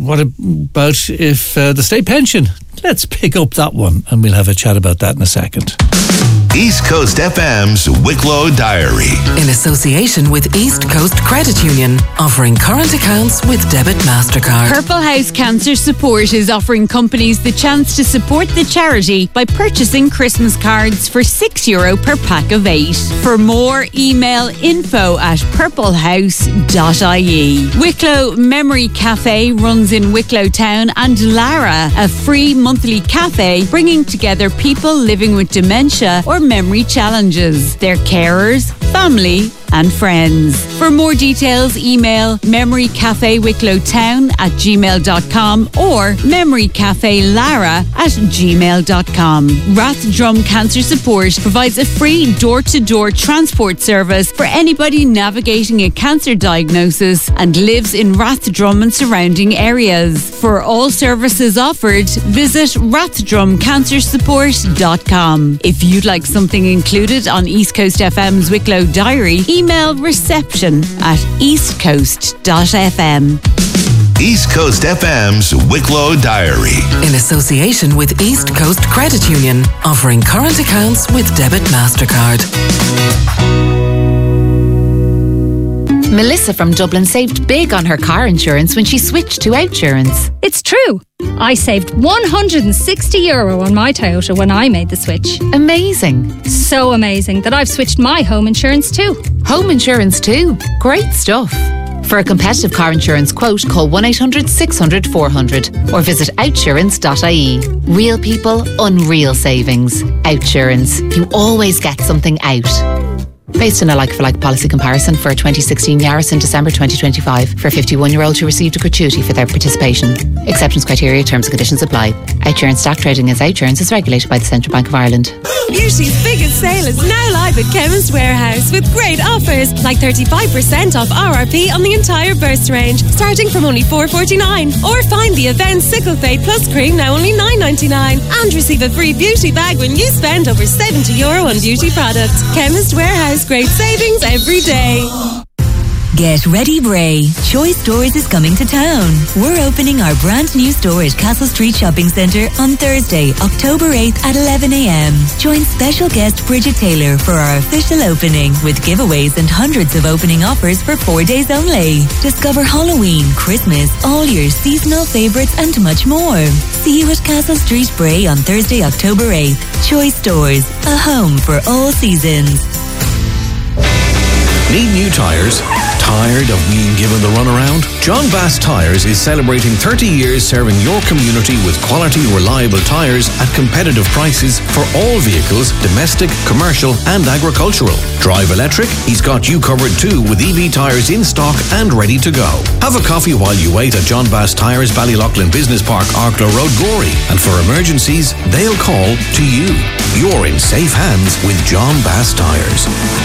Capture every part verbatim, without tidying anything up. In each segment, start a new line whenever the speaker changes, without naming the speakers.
what about if uh, the state pension? Let's pick up that one, and we'll have a chat about that in a second.
East Coast F M's Wicklow Diary.
In association with East Coast Credit Union, offering current accounts with debit MasterCard.
Purple House Cancer Support is offering companies the chance to support the charity by purchasing Christmas cards for six euro per pack of eight. For more, email info at purplehouse dot I E. Wicklow Memory Cafe runs in Wicklow Town, and Lara, a free monthly cafe bringing together people living with dementia or memory challenges, their carers, family and friends. For more details, email memorycafeWicklow at gmail dot com or memorycafelara at gmail dot com. Rathdrum Cancer Support provides a free door-to-door transport service for anybody navigating a cancer diagnosis and lives in Rathdrum and surrounding areas. For all services offered, visit rathdrum cancer support dot com. If you'd like something included on East Coast F M's Wicklow Diary, email reception at east coast dot f m.
East Coast F M's Wicklow Diary.
In association with East Coast Credit Union, offering current accounts with debit MasterCard.
Melissa from Dublin saved big on her car insurance when she switched to Outsurance.
It's true. I saved one hundred sixty euro on my Toyota when I made the switch.
Amazing.
So amazing that I've switched my home insurance too.
Home insurance too. Great stuff. For a competitive car insurance quote, call one eight hundred six hundred four hundred or visit outsurance dot I E. Real people, unreal savings. Outsurance. You always get something out. Based on a like-for-like policy comparison for a twenty sixteen Yaris in December twenty twenty-five for fifty-one-year-olds who received a gratuity for their participation. Acceptance criteria, terms and conditions apply. Outsurance stock trading as Outsurance is regulated by the Central Bank of Ireland.
Beauty's biggest sale is now live at Chemist Warehouse with great offers like thirty-five percent off R R P on the entire burst range, starting from only four forty-nine. Or find the Avent Sickle Fade Plus Cream now only nine ninety-nine, and receive a free beauty bag when you spend over seventy euro on beauty products. Chemist Warehouse. Great savings every day.
Get ready, Bray. Choice Stores is coming to town. We're opening our brand new store at Castle Street Shopping Centre on Thursday, October eighth at eleven a m. Join special guest Bridget Taylor for our official opening with giveaways and hundreds of opening offers for four days only. Discover Halloween, Christmas, all your seasonal favourites and much more. See you at Castle Street, Bray on Thursday, October eighth. Choice Stores, a home for all seasons.
Need new tyres? Tired of being given the runaround? John Bass Tyres is celebrating thirty years serving your community with quality, reliable tyres at competitive prices for all vehicles, domestic, commercial and agricultural. Drive electric? He's got you covered too with E V tyres in stock and ready to go. Have a coffee while you wait at John Bass Tyres, Ballyloughlin Business Park, Arklow Road, Gorey. And for emergencies, they'll call to you. You're in safe hands with John Bass Tyres.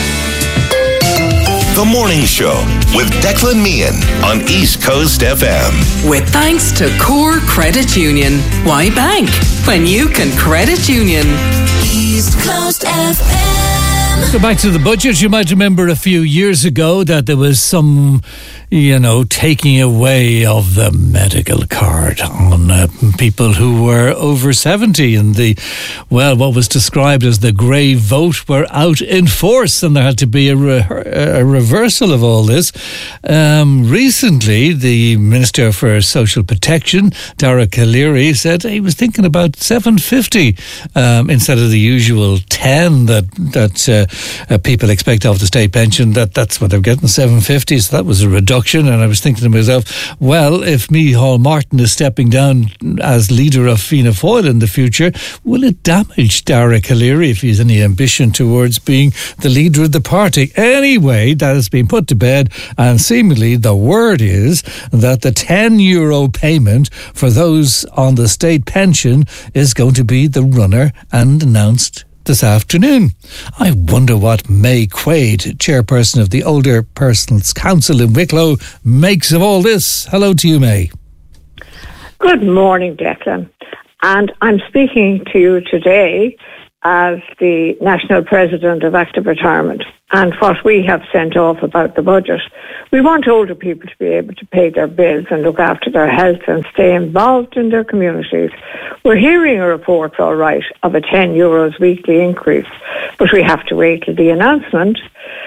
The Morning Show with Declan Meehan on East Coast F M.
With thanks to Core Credit Union. Why bank when you can credit union?
East Coast F M.
So back to the budget. You might remember a few years ago that there was some, you know, taking away of the medical card on uh, people who were over seventy, and the, well, what was described as the grey vote were out in force, and there had to be a, re- a reversal of all this. Um, recently, the Minister for Social Protection, Dara Calleary, said he was thinking about seven fifty um, instead of the usual ten that that uh, uh, people expect of the state pension. That that's what they're getting, seven fifty. So that was a reduction. And I was thinking to myself, well, if Micheál Martin is stepping down as leader of Fianna Fáil in the future, will it damage Dara Calleary if he has any ambition towards being the leader of the party? Anyway, that has been put to bed, and seemingly the word is that the ten euro payment for those on the state pension is going to be the runner, and announced this afternoon. I wonder what May Quaid, chairperson of the Older Persons Council in Wicklow, makes of all this. Hello to you, May.
Good morning, Declan. And I'm speaking to you today as the national president of Active Retirement and what we have sent off about the budget. We want older people to be able to pay their bills and look after their health and stay involved in their communities. We're hearing a report, all right, of a ten euros weekly increase, but we have to wait till the announcement.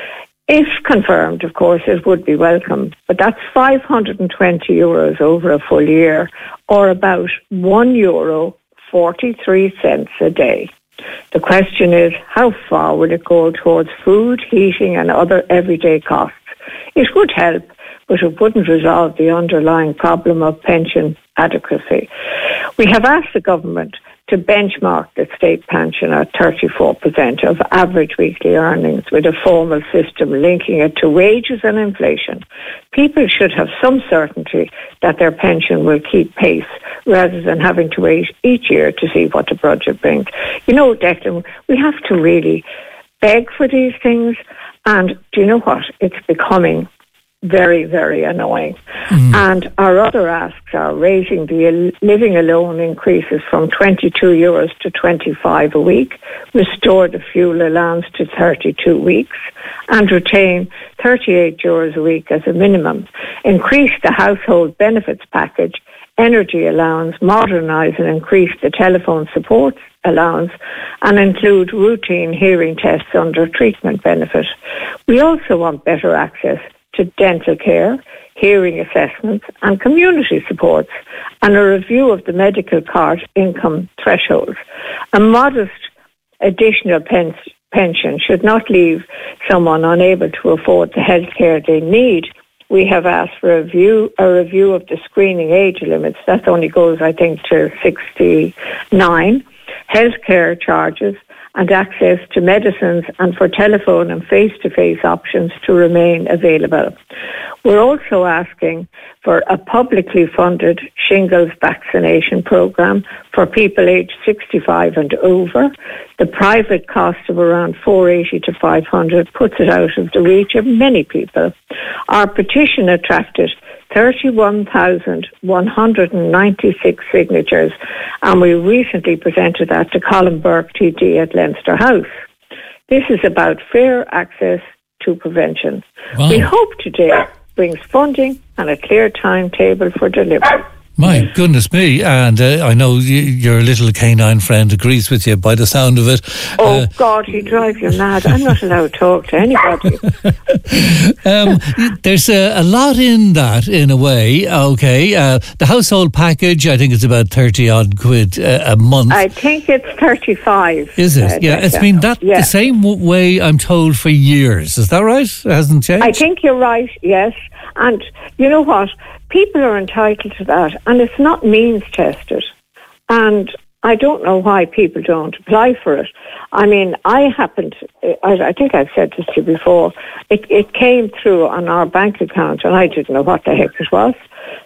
If confirmed, of course, it would be welcome, but that's five hundred twenty euros over a full year, or about one euro forty-three cents a day. The question is, how far will it go towards food, heating and other everyday costs? It would help, but it wouldn't resolve the underlying problem of pension adequacy. We have asked the government to benchmark the state pension at thirty-four percent of average weekly earnings with a formal system linking it to wages and inflation. People should have some certainty that their pension will keep pace rather than having to wait each year to see what the budget brings. You know, Declan, we have to really beg for these things, and do you know what? It's becoming very, very annoying. Mm. And our other asks are raising the living alone increases from twenty-two euros to twenty-five a week, restore the fuel allowance to thirty-two weeks, and retain thirty-eight euros a week as a minimum, increase the household benefits package, energy allowance, modernise and increase the telephone support allowance, and include routine hearing tests under treatment benefit. We also want better access to dental care, hearing assessments and community supports, and a review of the medical card income thresholds. A modest additional pen- pension should not leave someone unable to afford the health care they need. We have asked for a review, a review of the screening age limits. That only goes, I think, to sixty-nine. Healthcare charges and access to medicines and for telephone and face-to-face options to remain available. We're also asking for a publicly funded shingles vaccination programme for people aged sixty-five and over. The private cost of around four hundred eighty to five hundred puts it out of the reach of many people. Our petition attracted thirty-one thousand one hundred ninety-six signatures, and we recently presented that to Colin Burke T D at Leinster House. This is about fair access to prevention. Wow. We hope today brings funding and a clear timetable for delivery.
My goodness me, and uh, I know y- your little canine friend agrees with you by the sound of it.
Oh, uh, God, he drives you mad. I'm not allowed to talk to anybody.
um, there's a, a lot in that, in a way, okay. Uh, the household package, I think it's about thirty-odd quid uh, a month.
I think it's thirty-five.
Is it?
Uh,
yeah, it's been that yeah. the same w- way, I'm told, for years. Is that right? It hasn't changed?
I think you're right, yes. And you know what? People are entitled to that, and it's not means tested. And I don't know why people don't apply for it. I mean, I happened, I, I think I've said this to you before, it, it came through on our bank account, and I didn't know what the heck it was.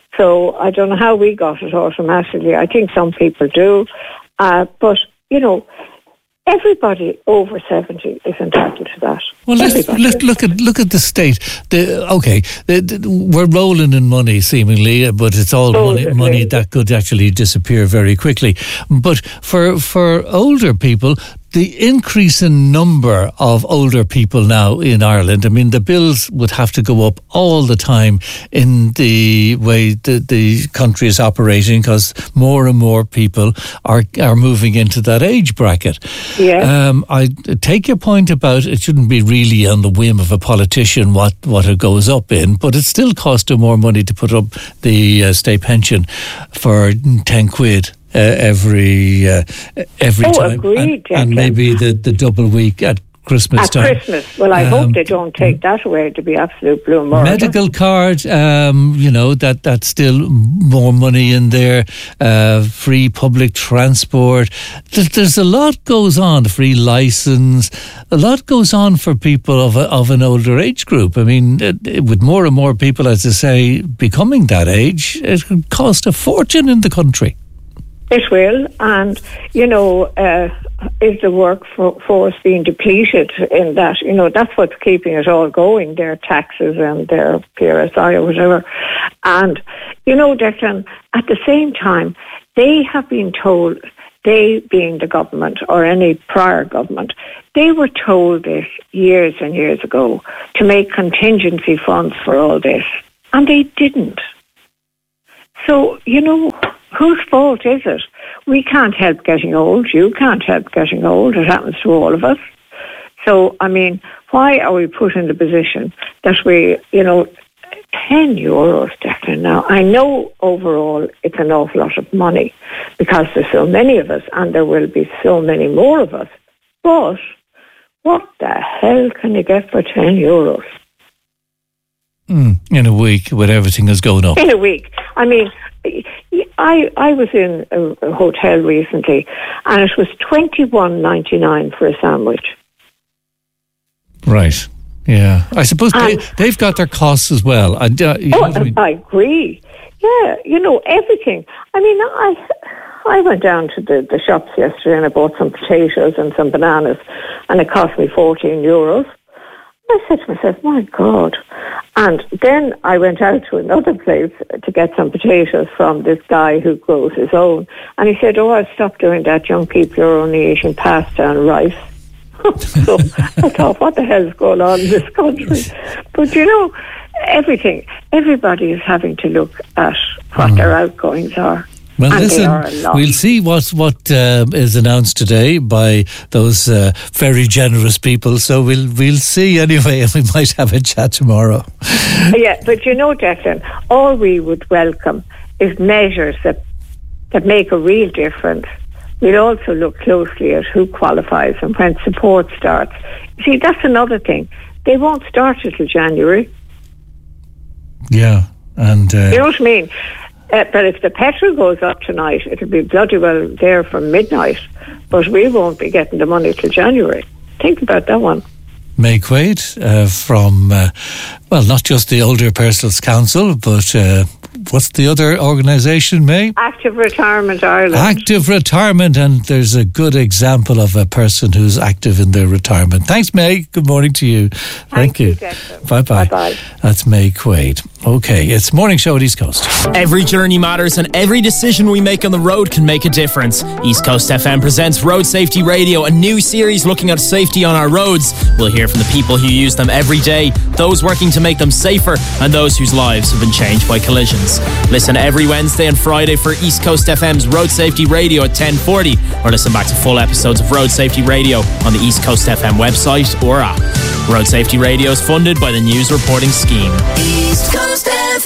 So I don't know how we got it automatically. I think some people do. Uh, but, you know, everybody over seventy is entitled to that.
Well, let's, let look at look at the state. The, okay, the, the, we're rolling in money seemingly, but it's all oh, money, money that could actually disappear very quickly. But for for older people, the increase in number of older people now in Ireland, I mean, the bills would have to go up all the time in the way the, the country is operating, because more and more people are are moving into that age bracket.
Yeah.
Um, I take your point about it shouldn't be really on the whim of a politician what, what it goes up in, but it still costs them more money to put up the uh, state pension for ten quid. Uh, every uh, every
oh,
time,
agreed,
and, and maybe the, the double week at Christmas
at
time.
At Christmas. Well, I um, hope they don't take that away to be absolute blue murder.
Medical card, um, you know, that that's still more money in there. Uh, free public transport. There's, there's a lot goes on. Free license. A lot goes on for people of a, of an older age group. I mean, it, it, with more and more people, as I say, becoming that age, it could cost a fortune in the country.
It will, and, you know, uh, is the workforce being depleted in that? You know, that's what's keeping it all going, their taxes and their P R S I or whatever. And, you know, Declan, at the same time, they have been told they being the government or any prior government, they were told this years and years ago to make contingency funds for all this, and they didn't. So, you know, whose fault is it? We can't help getting old. You can't help getting old. It happens to all of us. So, I mean, why are we put in the position that we, you know, ten euros, Declan, now. I know overall it's an awful lot of money because there's so many of us and there will be so many more of us. But what the hell can you get for ten euros?
Mm, in a week with everything that's going up.
In a week. I mean, I I was in a, a hotel recently and it was twenty-one ninety-nine for a sandwich.
Right. Yeah. I suppose they, they've got their costs as well. I, uh, you
oh,
know what I mean?
I agree. Yeah, you know, everything. I mean, I I went down to the, the shops yesterday and I bought some potatoes and some bananas and it cost me fourteen euros. I said to myself, my God. And then I went out to another place to get some potatoes from this guy who grows his own. And he said, oh, I'll stop doing that. Young people are only eating pasta and rice. So I thought, what the hell is going on in this country? But, you know, everything, everybody is having to look at what mm. their outgoings are.
Well,
and
listen, we'll see what, what uh, is announced today by those uh, very generous people. So we'll we'll see anyway, and we might have a chat tomorrow.
Yeah, but you know, Declan, all we would welcome is measures that that make a real difference. We'll also look closely at who qualifies and when support starts. See, that's another thing. They won't start until January.
Yeah, and... Uh,
you know what I mean? Uh, but if the petrol goes up tonight, it'll be bloody well there from midnight. But we won't be getting the money till January. Think about that one.
May Quaid uh, from, uh, well, not just the Older Persons Council, but uh, what's the other organisation, May?
Active Retirement Ireland.
Active Retirement, and there's a good example of a person who's active in their retirement. Thanks, May. Good morning to you. Thank, Thank you. you Bye-bye. Bye-bye. That's May Quaid. Okay, it's Morning Show at East Coast.
Every journey matters and every decision we make on the road can make a difference. East Coast F M presents Road Safety Radio, a new series looking at safety on our roads. We'll hear from the people who use them every day, those working to make them safer, and those whose lives have been changed by collisions. Listen every Wednesday and Friday for East Coast F M's Road Safety Radio at ten forty, or listen back to full episodes of Road Safety Radio on the East Coast F M website or app. Road Safety Radio is funded by the News Reporting Scheme.
East Coast F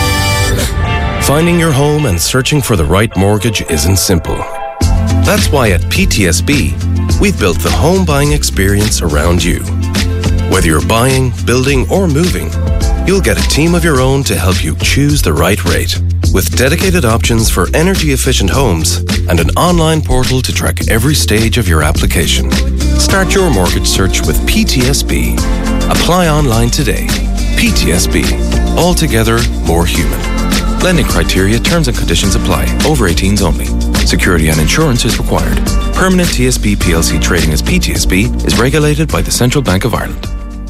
M.
Finding your home and searching for the right mortgage isn't simple. That's why at P T S B, we've built the home buying experience around you. Whether you're buying, building, or moving, you'll get a team of your own to help you choose the right rate. With dedicated options for energy-efficient homes and an online portal to track every stage of your application. Start your mortgage search with P T S B. Apply online today. P T S B. Altogether more human. Lending criteria, terms and conditions apply. Over eighteens only. Security and insurance is required. Permanent T S B P L C trading as P T S B is regulated by the Central Bank of Ireland.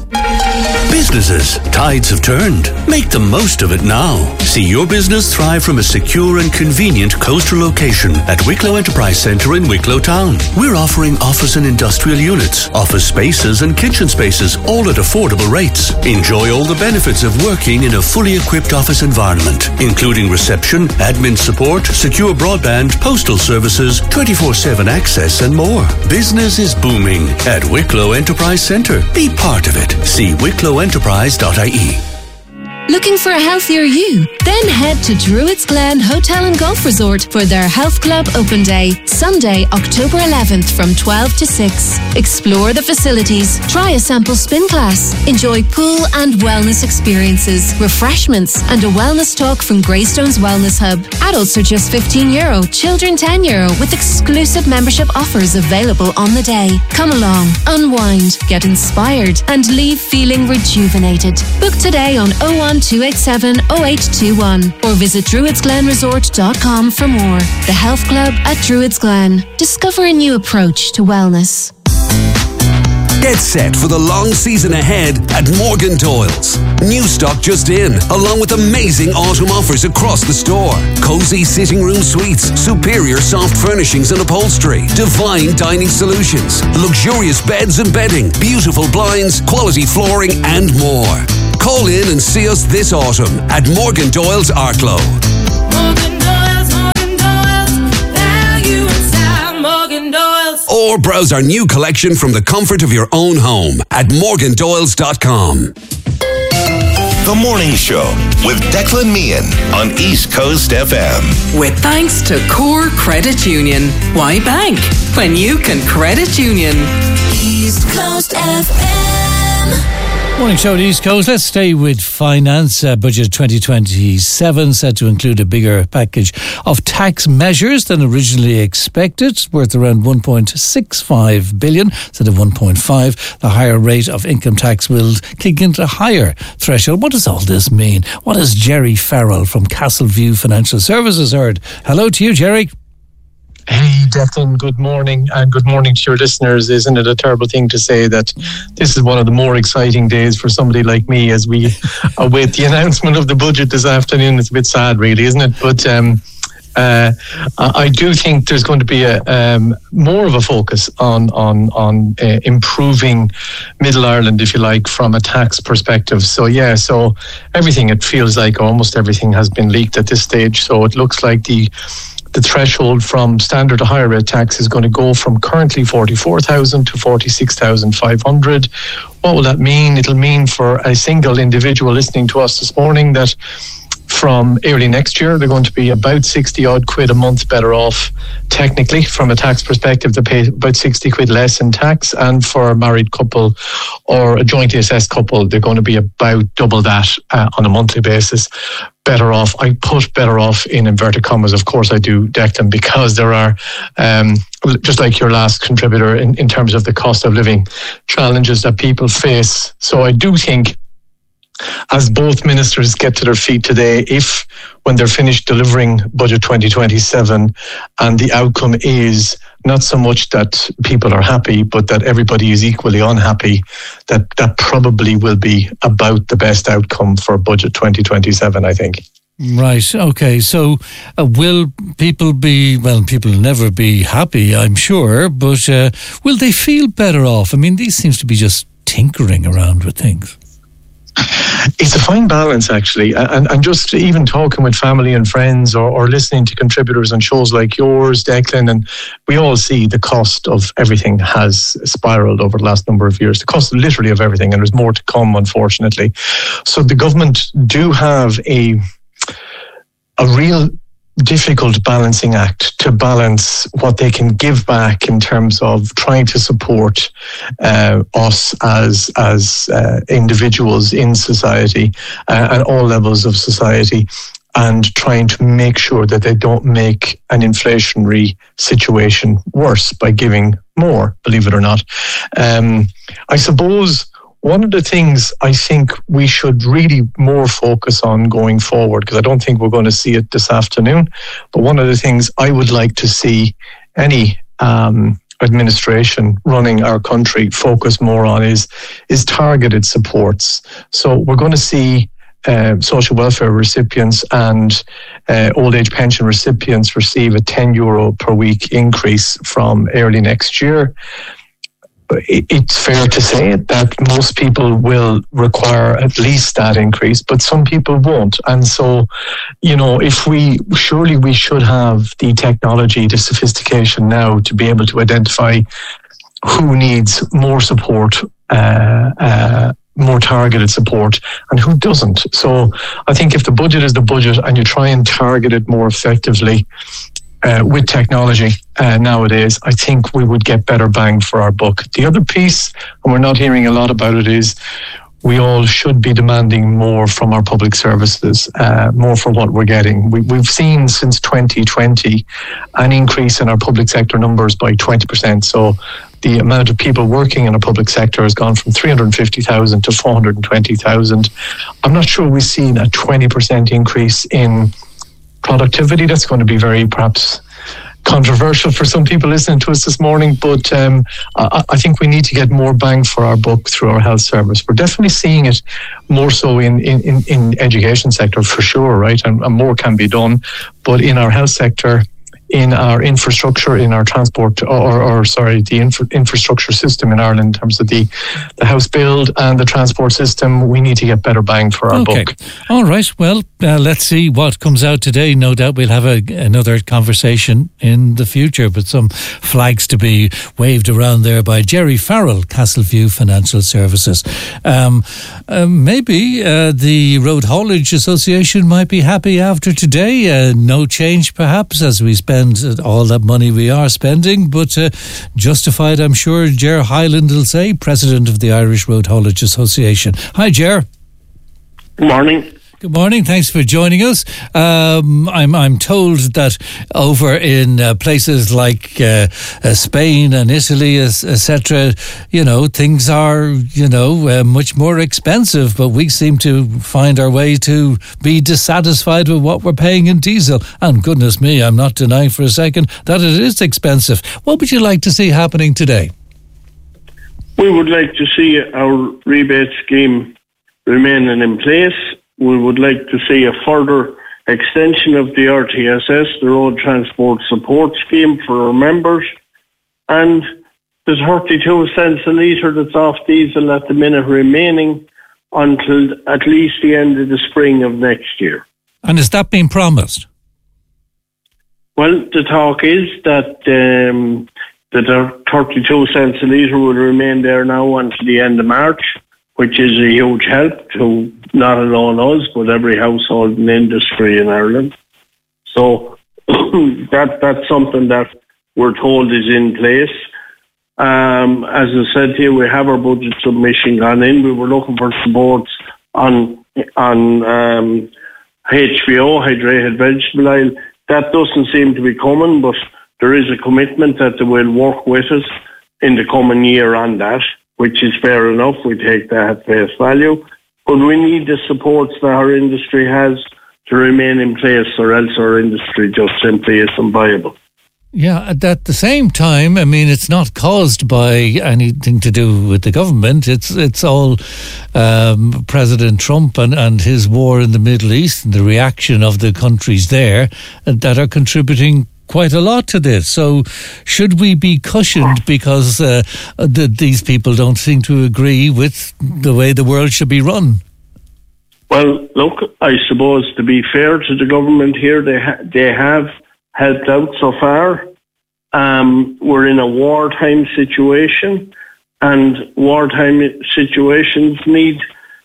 Businesses, tides have turned. Make the most of it now. See your business thrive from a secure and convenient coastal location at Wicklow Enterprise Centre in Wicklow Town. We're offering office and industrial units, office spaces and kitchen spaces, all at affordable rates. Enjoy all the benefits of working in a fully equipped office environment, including reception, admin support, secure broadband, postal services, twenty-four seven access and more. Business is booming at Wicklow Enterprise Centre. Be part of it. See wicklow enterprise dot I E.
Looking for a healthier you? Then head to Druids Glen Hotel and Golf Resort for their Health Club Open Day, Sunday, October eleventh from twelve to six. Explore the facilities, try a sample spin class, enjoy pool and wellness experiences, refreshments, and a wellness talk from Greystones Wellness Hub. Adults are just fifteen euro, children ten euro, with exclusive membership offers available on the day. Come along, unwind, get inspired, and leave feeling rejuvenated. Book today on oh one two eight seven oh eight two one or visit druids glen resort dot com for more. The Health Club at Druids Glen. Discover a new approach to wellness.
Get set for the long season ahead at Morgan Doyle's. New stock just in, along with amazing autumn offers across the store. Cozy sitting room suites, superior soft furnishings and upholstery, divine dining solutions, luxurious beds and bedding, beautiful blinds, quality flooring and more. Call in and see us this autumn at Morgan Doyle's Arklow.
Morgan Doyle's, Morgan Doyle's, value and style, Morgan Doyle's.
Or browse our new collection from the comfort of your own home at morgan doyles dot com.
The Morning Show with Declan Meehan on East Coast F M.
With thanks to Core Credit Union. Why bank when you can credit union?
East Coast F M.
Morning show at East Coast. Let's stay with finance. Uh, budget twenty twenty-seven set to include a bigger package of tax measures than originally expected, worth around one point six five billion instead of one point five. The higher rate of income tax will kick into a higher threshold. What does all this mean? What has Jerry Farrell from Castleview Financial Services heard? Hello to you, Jerry.
Hey, Declan, good morning, and good morning to your listeners. Isn't it a terrible thing to say that this is one of the more exciting days for somebody like me as we await the announcement of the budget this afternoon? It's a bit sad, really, isn't it? But um, uh, I do think there's going to be a um, more of a focus on on on uh, improving Middle Ireland, if you like, from a tax perspective. So yeah, so everything, it feels like almost everything has been leaked at this stage. So it looks like the The threshold from standard to higher rate tax is going to go from currently forty-four thousand to forty-six thousand five hundred. What will that mean? It'll mean for a single individual listening to us this morning that from early next year, they're going to be about sixty odd quid a month better off. Technically, from a tax perspective, they pay about sixty quid less in tax. And for a married couple or a jointly assessed couple, they're going to be about double that uh, on a monthly basis. Better off. I put better off in inverted commas. Of course I do, Declan, because there are, um, just like your last contributor, in, in terms of the cost of living challenges that people face. So I do think, as both ministers get to their feet today, if when they're finished delivering budget twenty twenty-seven and the outcome is not so much that people are happy, but that everybody is equally unhappy, that that probably will be about the best outcome for budget twenty twenty-seven, I think.
Right, okay. So uh, will people be, well, people will never be happy, I'm sure, but uh, will they feel better off? I mean, these seems to be just tinkering around with things.
It's a fine balance, actually, and, and just even talking with family and friends or, or listening to contributors on shows like yours, Declan, and we all see the cost of everything has spiraled over the last number of years, the cost literally of everything, and there's more to come, unfortunately. So the government do have a a real difficult balancing act to balance what they can give back in terms of trying to support uh, us as as uh, individuals in society uh, at all levels of society, and trying to make sure that they don't make an inflationary situation worse by giving more, believe it or not. Um, I suppose one of the things I think we should really more focus on going forward, because I don't think we're going to see it this afternoon, but one of the things I would like to see any um, administration running our country focus more on is, is targeted supports. So we're going to see uh, social welfare recipients and uh, old age pension recipients receive a ten euro per week increase from early next year. It's fair to say that most people will require at least that increase, but some people won't. And so, you know, if we, surely we should have the technology, the sophistication now to be able to identify who needs more support, uh, uh, more targeted support, and who doesn't. So I think if the budget is the budget and you try and target it more effectively, Uh, with technology uh, nowadays, I think we would get better bang for our buck. The other piece, and we're not hearing a lot about it, is we all should be demanding more from our public services, uh, more for what we're getting. We, we've seen since twenty twenty an increase in our public sector numbers by twenty percent. So the amount of people working in our public sector has gone from three hundred fifty thousand to four hundred twenty thousand. I'm not sure we've seen a twenty percent increase in productivity. That's going to be very perhaps controversial for some people listening to us this morning, but um, I, I think we need to get more bang for our buck through our health service. We're definitely seeing it more so in in, in, in education sector for sure, right? And, and more can be done, but in our health sector, in our infrastructure, in our transport, or, or sorry, the infra- infrastructure system in Ireland, in terms of the, the house build and the transport system, we need to get better bang for our
okay.
buck.
All right. Well, uh, let's see what comes out today. No doubt we'll have a, another conversation in the future, but some flags to be waved around there by Jerry Farrell, Castleview Financial Services. Um, uh, maybe uh, the Road Haulage Association might be happy after today. Uh, no change, perhaps, as we spend all that money we are spending, but uh, justified, I'm sure. Ger Hyland will say, President of the Irish Road Haulage Association. Hi, Ger.
Good morning.
Good morning. Thanks for joining us. Um, I'm I'm told that over in uh, places like uh, uh, Spain and Italy, et cetera, you know, things are, you know, uh, much more expensive, but we seem to find our way to be dissatisfied with what we're paying in diesel. And goodness me, I'm not denying for a second that it is expensive. What would you like to see happening today?
We would like to see our rebate scheme remaining in place. We would like to see a further extension of the R T S S, the Road Transport Support Scheme, for our members. And the thirty-two cents a litre that's off diesel at the minute remaining until at least the end of the spring of next year.
And has that been promised?
Well, the talk is that um, the thirty-two cents a litre will remain there now until the end of March, which is a huge help to not alone us, but every household and industry in Ireland. So that that's something that we're told is in place. Um, as I said here, we have our budget submission gone in. We were looking for supports on on um, H V O, hydrated vegetable oil. That doesn't seem to be coming, but there is a commitment that they will work with us in the coming year on that, which is fair enough. We take that at face value. But we need the supports that our industry has to remain in place, or else our industry just simply isn't viable.
Yeah, at the same time, I mean, it's not caused by anything to do with the government. It's it's all um, President Trump and, and his war in the Middle East and the reaction of the countries there that are contributing quite a lot to this. So should we be cushioned because uh, the, these people don't seem to agree with the way the world should be run?
Well, look, I suppose to be fair to the government here, they ha- they have helped out so far. Um, we're in a wartime situation, and wartime situations need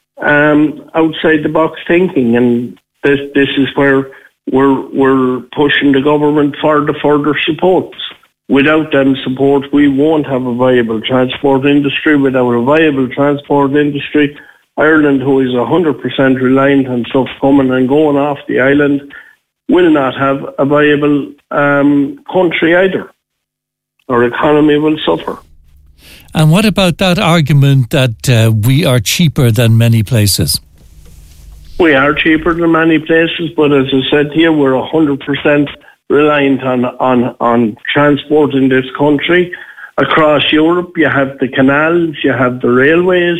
um, outside the box thinking, and this this is where we're we're pushing the government for the further supports. Without them support, we won't have a viable transport industry. Without a viable transport industry, Ireland, who is one hundred percent reliant on stuff coming and going off the island, will not have a viable um, country either. Our economy will suffer.
And what about that argument that uh, we are cheaper than many places?
We are cheaper than many places, but as I said here, we're one hundred percent reliant on, on, on transport in this country. Across Europe, you have the canals, you have the railways,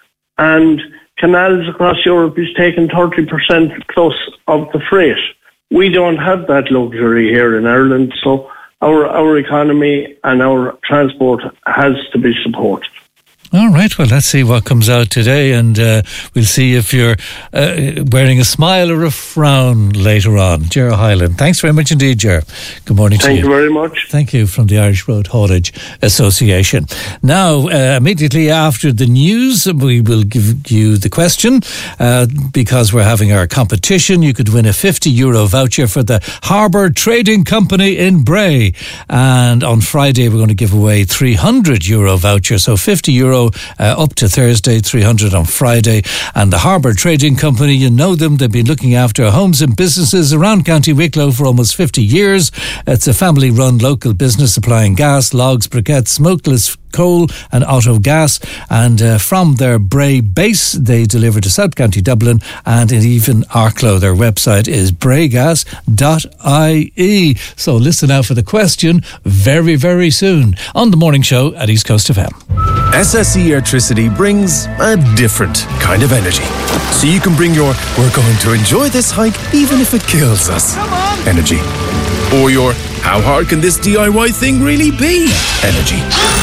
and canals across Europe is taking thirty percent plus of the freight. We don't have that luxury here in Ireland, so our our economy and our transport has to be supported.
All right, well, let's see what comes out today, and uh, we'll see if you're uh, wearing a smile or a frown later on. Ger Hyland, thanks very much indeed, Ger. Good morning
Thank
to you.
Thank you very much.
Thank you from the Irish Road Haulage Association. Now, uh, immediately after the news, we will give you the question, uh, because we're having our competition. You could win a fifty euro voucher for the Harbour Trading Company in Bray. And on Friday, we're going to give away three hundred euro voucher, so fifty euro euro uh, up to Thursday, three hundred on Friday. And the Harbour Trading Company, you know them, they've been looking after homes and businesses around County Wicklow for almost fifty years. It's a family-run local business supplying gas, logs, briquettes, smokeless coal and auto gas, and uh, from their Bray base they deliver to South County Dublin and even Arklow. Their website is braygas dot I E. So listen out for the question very very soon on the morning show at East Coast F M.
S S E Airtricity brings a different kind of energy, so you can bring your "we're going to enjoy this hike even if it kills us" energy, or your "how hard can this D I Y thing really be" energy.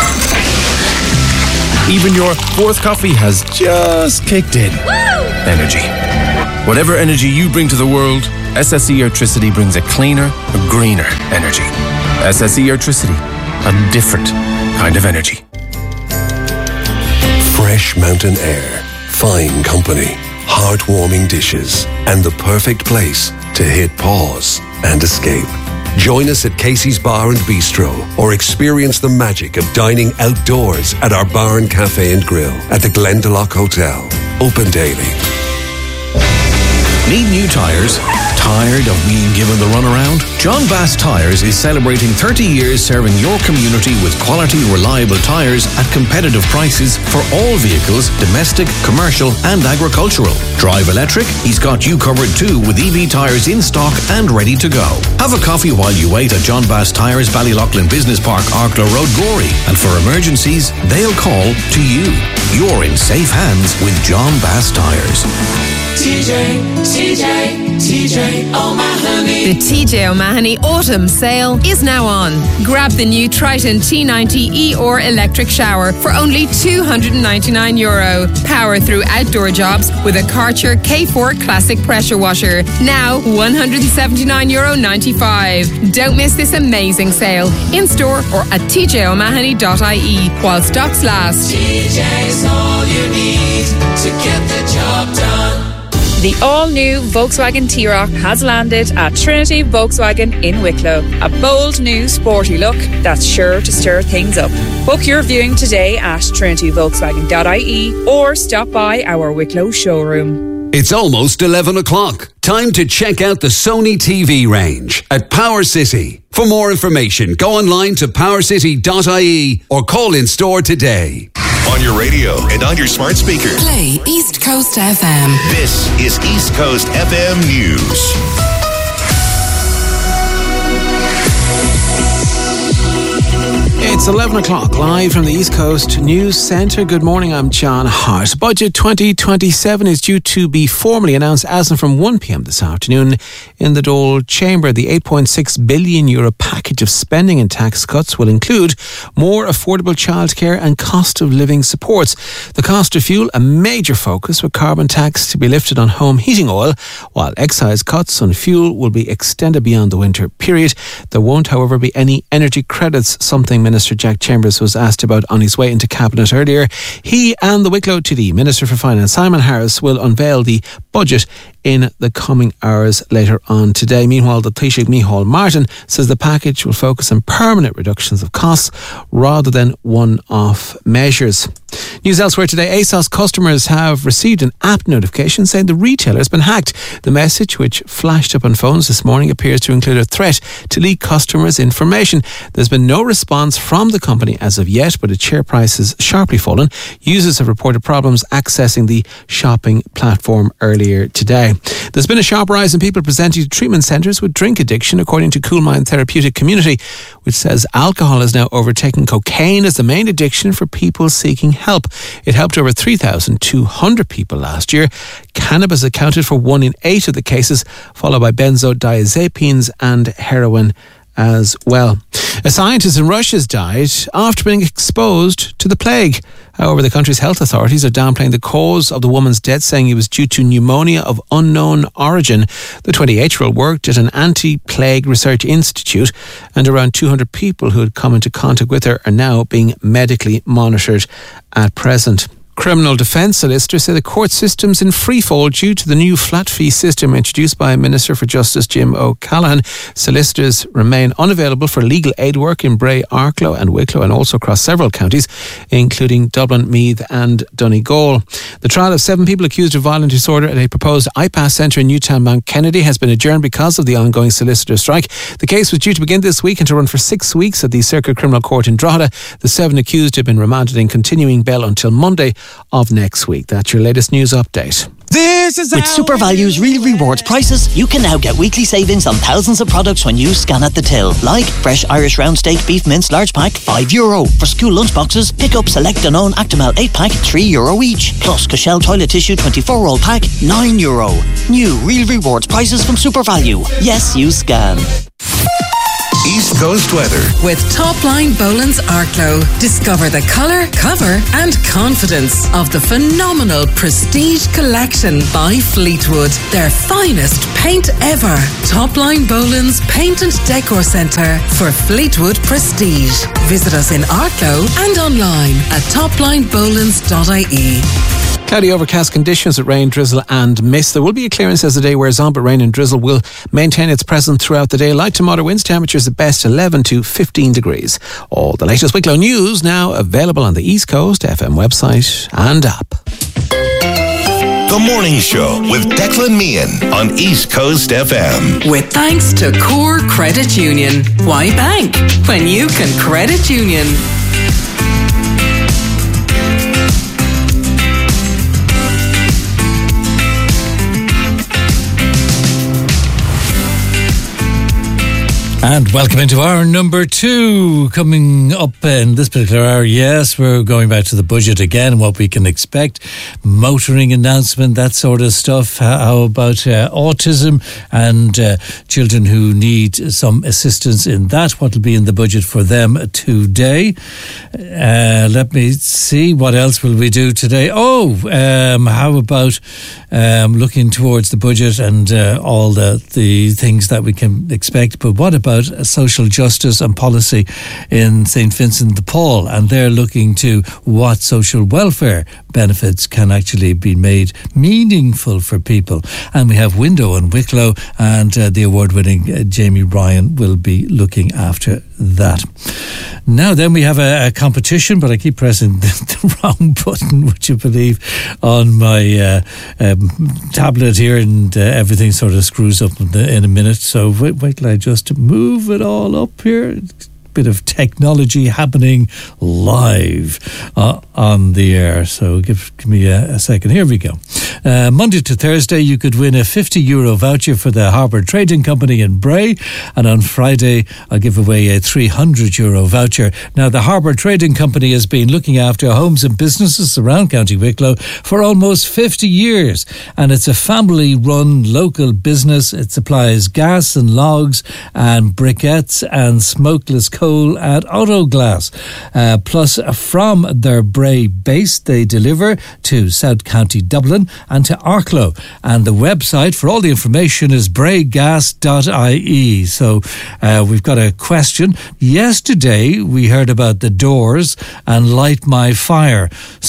Even your fourth coffee has just kicked in energy. Whatever energy you bring to the world, S S E Airtricity brings a cleaner, a greener energy. S S E Airtricity, a different kind of energy.
Fresh mountain air, fine company, heartwarming dishes, and the perfect place to hit pause and escape. Join us at Casey's Bar and Bistro, or experience the magic of dining outdoors at our bar and cafe and grill at the Glendalough Hotel. Open daily.
Need new tyres? Tired of being given the runaround? John Bass Tyres is celebrating thirty years serving your community with quality, reliable tyres at competitive prices for all vehicles, domestic, commercial and agricultural. Drive electric? He's got you covered too with E V tyres in stock and ready to go. Have a coffee while you wait at John Bass Tyres, Ballyloughlin Business Park, Arklow Road, Gorey. And for emergencies, they'll call to you. You're in safe hands with John Bass Tyres.
T J, T J, T J O'Mahony.
The T J O'Mahony Autumn Sale is now on. Grab the new Triton T ninety E or electric shower for only two hundred ninety-nine euro. Power through outdoor jobs with a Karcher K four Classic pressure washer. Now one hundred seventy-nine euro ninety-five. Don't miss this amazing sale in store or at t j o'mahony dot I E while stocks last.
T J's all you need to get the job done.
The all-new Volkswagen T-Roc has landed at Trinity Volkswagen in Wicklow. A bold new sporty look that's sure to stir things up. Book your viewing today at trinity volkswagen dot I E or stop by our Wicklow showroom.
It's almost eleven o'clock. Time to check out the Sony T V range at Power City. For more information, go online to power city dot I E or call in store today.
On your radio and on your smart speaker.
Play East Coast F M.
This is East Coast F M News.
It's eleven o'clock, live from the East Coast News Centre. Good morning, I'm John Hart. Budget twenty twenty-seven is due to be formally announced as and from one p.m. this afternoon in the Dáil Chamber. The eight point six billion euro package of spending and tax cuts will include more affordable childcare and cost of living supports. The cost of fuel, a major focus, with carbon tax to be lifted on home heating oil, while excise cuts on fuel will be extended beyond the winter period. There won't, however, be any energy credits, something Minister Jack Chambers was asked about on his way into Cabinet earlier. He and the Wicklow T D, Minister for Finance Simon Harris, will unveil the budget in the coming hours later on today. Meanwhile, the Taoiseach Micheál Martin says the package will focus on permanent reductions of costs rather than one-off measures. News elsewhere today, ASOS customers have received an app notification saying the retailer has been hacked. The message, which flashed up on phones this morning, appears to include a threat to leak customers' information. There's been no response from the company as of yet, but its share price has sharply fallen. Users have reported problems accessing the shopping platform earlier today. There's been a sharp rise in people presenting to treatment centres with drink addiction, according to Coolmine Therapeutic Community, which says alcohol is now overtaking cocaine as the main addiction for people seeking help. It helped over three thousand two hundred people last year. Cannabis accounted for one in eight of the cases, followed by benzodiazepines and heroin as well. A scientist in Russia has died after being exposed to the plague. However, the country's health authorities are downplaying the cause of the woman's death, saying it was due to pneumonia of unknown origin. The twenty-eight-year-old worked at an anti-plague research institute, and around two hundred people who had come into contact with her are now being medically monitored at present. Criminal defence solicitors say the court system's in freefall due to the new flat fee system introduced by Minister for Justice Jim O'Callaghan. Solicitors remain unavailable for legal aid work in Bray, Arklow and Wicklow, and also across several counties, including Dublin, Meath and Donegal. The trial of seven people accused of violent disorder at a proposed I PAS centre in Newtown Mount Kennedy has been adjourned because of the ongoing solicitor strike. The case was due to begin this week and to run for six weeks at the Circuit Criminal Court in Drogheda. The seven accused have been remanded in continuing bail until Monday of next week. That's your latest news update.
This is With Super Value's Real Rewards prices, you can now get weekly savings on thousands of products when you scan at the till. Like fresh Irish round steak beef mince large pack, five euro. For school lunch boxes, pick up Select Danone Actimel eight pack, three euro each. Plus Cushell toilet tissue twenty-four roll pack, nine euro. New Real Rewards prices from Super Value. Yes, you scan.
East Coast weather.
With Topline Boland's Arklow. Discover the colour, cover and confidence of the phenomenal Prestige Collection by Fleetwood. Their finest paint ever. Topline Boland's Paint and Decor Centre for Fleetwood Prestige. Visit us in Arklow and online at top line bolands dot I E.
Cloudy overcast conditions with rain, drizzle and mist. There will be a clearance as the day wears on, but rain and drizzle will maintain its presence throughout the day. Light to moderate winds, temperatures at best eleven to fifteen degrees. All the latest Wicklow news now available on the East Coast F M website and app.
The Morning Show with Declan Meehan on East Coast F M.
With thanks to Core Credit Union. Why bank when you can credit union?
And welcome into hour number two. Coming up in this particular hour, yes, we're going back to the budget again, what we can expect, motoring announcement, that sort of stuff. How about uh, autism and uh, children who need some assistance in that? What will be in the budget for them today? Uh, let me see, what else will we do today? Oh, um, how about um, looking towards the budget and uh, all the, the things that we can expect, but what about social justice and policy in Saint Vincent de Paul, and they're looking to what social welfare benefits can actually be made meaningful for people. And we have Window and Wicklow, and uh, the award-winning uh, Jamie Ryan will be looking after that. Now then, we have a, a competition, but I keep pressing the, the wrong button, would you believe, on my uh, um, tablet here, and uh, everything sort of screws up in, the, in a minute. So wait, wait till I just move it all up here. Bit of technology happening live uh, on the air. So give, give me a, a second. Here we go. Uh, Monday to Thursday, you could win a fifty euro voucher for the Harbour Trading Company in Bray. And on Friday, I'll give away a three hundred euro voucher. Now, the Harbour Trading Company has been looking after homes and businesses around County Wicklow for almost fifty years. And it's a family-run local business. It supplies gas and logs and briquettes and smokeless coal and auto glass. Uh, plus, from their Bray base, they deliver to South County Dublin and to Arklow. And the website for all the information is bray gas dot I E. So uh, we've got a question. Yesterday, we heard about the Doors and Light My Fire.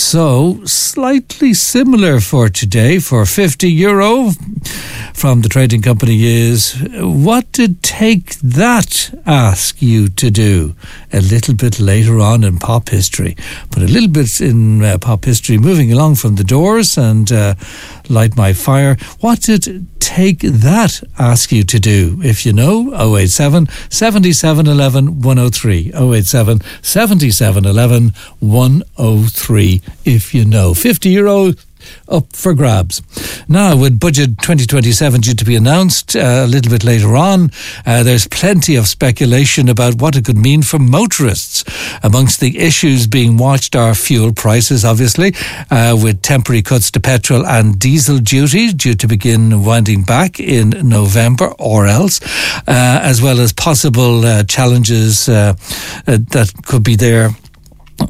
So slightly similar for today, for fifty euro from the trading company, is what did Take That ask you to do? A little bit later on in pop history, but a little bit in uh, pop history, moving along from the Doors and uh, Light My Fire. What did Take That ask you to do? If you know, oh eight seven, seven seven one one, one oh three, oh eight seven, seven seven one one, one oh three, if you know. fifty euro up for grabs. Now, with Budget twenty twenty-seven due to be announced uh, a little bit later on, uh, there's plenty of speculation about what it could mean for motorists. Amongst the issues being watched are fuel prices, obviously, uh, with temporary cuts to petrol and diesel duty due to begin winding back in November or else, uh, as well as possible uh, challenges uh, uh, that could be there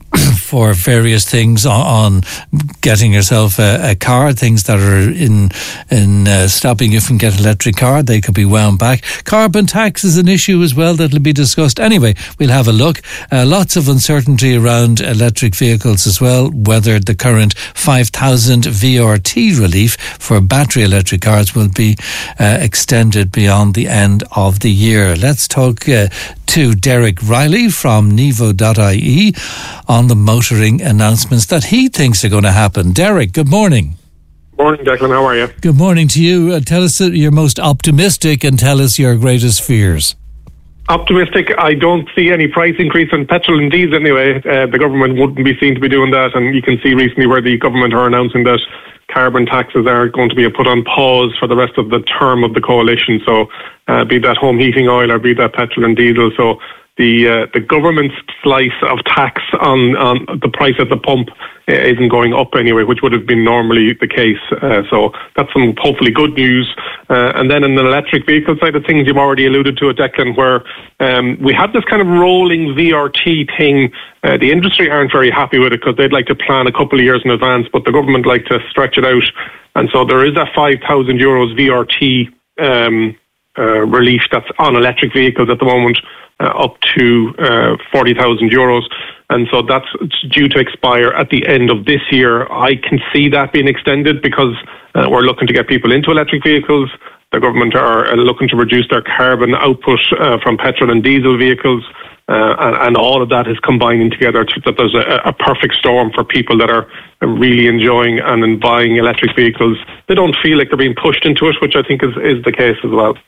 for various things on, on getting yourself a, a car, things that are in in uh, stopping you from getting an electric car. They could be wound back. Carbon tax is an issue as well that will be discussed. Anyway, we'll have a look. Uh, lots of uncertainty around electric vehicles as well, whether the current five thousand V R T relief for battery electric cars will be uh, extended beyond the end of the year. Let's talk uh, to Derek Riley from Nevo dot I E on the motoring announcements that he thinks are going to happen. Derek, good morning.
Morning, Declan. How are you?
Good morning to you. Uh, tell us your most optimistic and tell us your greatest fears.
Optimistic, I don't see any price increase in petrol and diesel anyway. Uh, the government wouldn't be seen to be doing that, and you can see recently where the government are announcing that carbon taxes are going to be put on pause for the rest of the term of the coalition. So uh, be that home heating oil or be that petrol and diesel. So the uh, the government's slice of tax on, on the price at the pump uh, isn't going up anyway, which would have been normally the case. Uh, so that's some hopefully good news. Uh, and then in the electric vehicle side of things, you've already alluded to it, Declan, where um, we have this kind of rolling V R T thing. Uh, the industry aren't very happy with it because they'd like to plan a couple of years in advance, but the government like to stretch it out. And so there is a five thousand euros V R T um, uh, relief that's on electric vehicles at the moment, uh, up to uh, forty thousand euros. And so that's due to expire at the end of this year. I can see that being extended because uh, we're looking to get people into electric vehicles. The government are looking to reduce their carbon output uh, from petrol and diesel vehicles. Uh, and, and all of that is combining together to, that there's a, a perfect storm for people that are really enjoying and buying electric vehicles. They don't feel like they're being pushed into it, which I think is, is the case as well.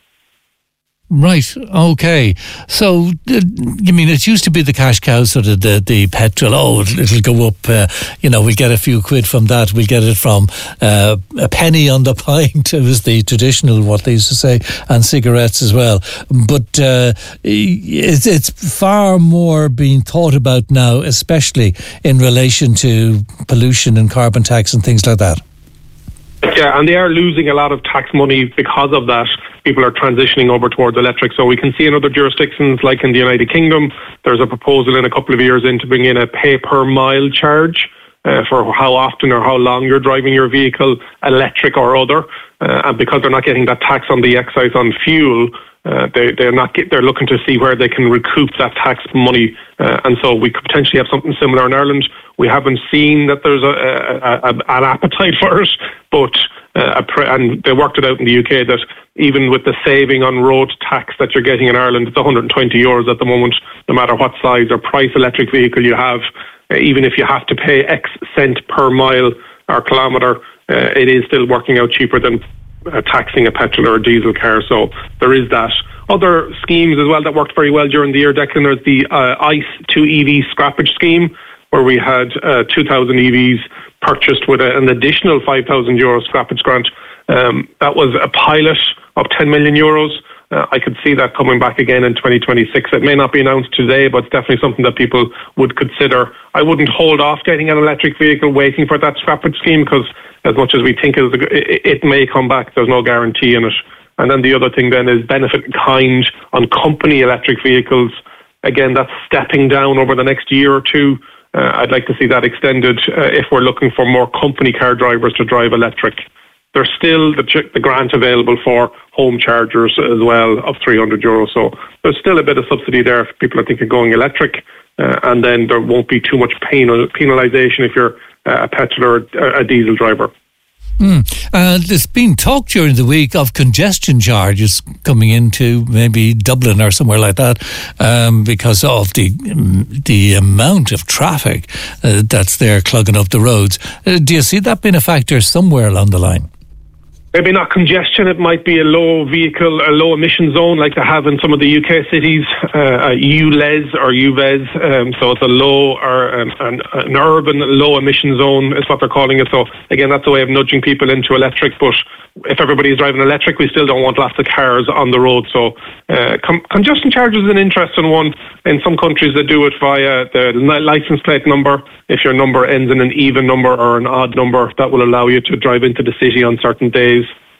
Right, okay. So, uh, you mean, it used to be the cash cow, sort of the, the petrol, oh, it'll, it'll go up, uh, you know, we'll get a few quid from that, we'll get it from uh, a penny on the pint, it was the traditional, what they used to say, and cigarettes as well. But uh, it's, it's far more being thought about now, especially in relation to pollution and carbon tax and things like that.
Yeah, and they are losing a lot of tax money because of that. People are transitioning over towards electric. So we can see in other jurisdictions, like in the United Kingdom, there's a proposal in a couple of years in to bring in a pay per mile charge uh, for how often or how long you're driving your vehicle, electric or other. Uh, and because they're not getting that tax on the excise on fuel, Uh, they, they're not. Get, they're looking to see where they can recoup that tax money, uh, and so we could potentially have something similar in Ireland. We haven't seen that there's a, a, a, an appetite for it, but uh, a pre- and they worked it out in the U K that even with the saving on road tax that you're getting in Ireland, it's one hundred twenty euros at the moment, no matter what size or price electric vehicle you have. Uh, even if you have to pay X cent per mile or kilometre, uh, it is still working out cheaper than Uh, taxing a petrol or a diesel car. So there is that. Other schemes as well that worked very well during the year, Declan, there's the uh, ICE to E V scrappage scheme, where we had uh, two thousand E Vs purchased with a, an additional five thousand euro scrappage grant. Um, that was a pilot of ten million euros. Uh, I could see that coming back again in twenty twenty-six. It may not be announced today, but it's definitely something that people would consider. I wouldn't hold off getting an electric vehicle waiting for that scrappage scheme, because as much as we think it, it may come back, there's no guarantee in it. And then the other thing then is benefit in kind on company electric vehicles. Again, that's stepping down over the next year or two. Uh, I'd like to see that extended uh, if we're looking for more company car drivers to drive electric. There's still the, the grant available for home chargers as well of three hundred euros. So there's still a bit of subsidy there if people are thinking of going electric. Uh, and then there won't be too much penal, penalisation if you're uh, a petrol or a, a diesel driver.
Mm. Uh, there's been talk during the week of congestion charges coming into maybe Dublin or somewhere like that um, because of the the amount of traffic uh, that's there clogging up the roads. Uh, do you see that being a factor somewhere along the line?
Maybe not congestion, it might be a low vehicle, a low emission zone like they have in some of the U K cities, uh, a U L E Z or U V E Z, um, so it's a low or an, an, an urban low emission zone is what they're calling it. So again, that's a way of nudging people into electric, but if everybody's driving electric, we still don't want lots of cars on the road. So uh, con- congestion charges is an interesting one. In some countries they do it via the license plate number. If your number ends in an even number or an odd number, that will allow you to drive into the city on certain days.